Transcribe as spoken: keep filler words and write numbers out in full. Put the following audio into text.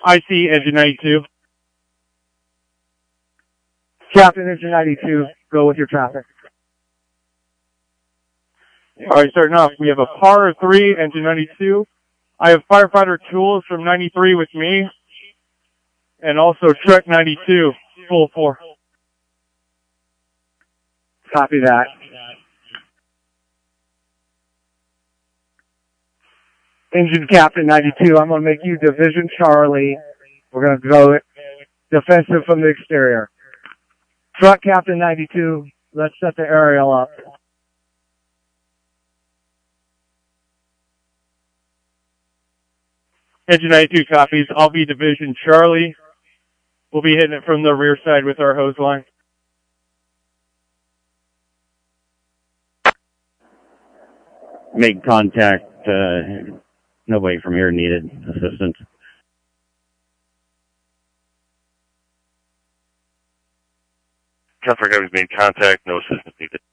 I see engine ninety-two. Captain, engine ninety-two, go with your traffic. All right, starting off, we have a par three, engine ninety-two. I have firefighter tools from ninety-three with me, and also truck ninety-two, full four. Copy that. Engine Captain ninety-two, I'm going to make you Division Charlie. We're going to go defensive from the exterior. Truck Captain ninety-two, let's set the aerial up. Engine ninety-two copies. I'll be Division Charlie. We'll be hitting it from the rear side with our hose line. Make contact. Uh, nobody from here needed assistance. Comfort Heavy's made contact. No assistance needed.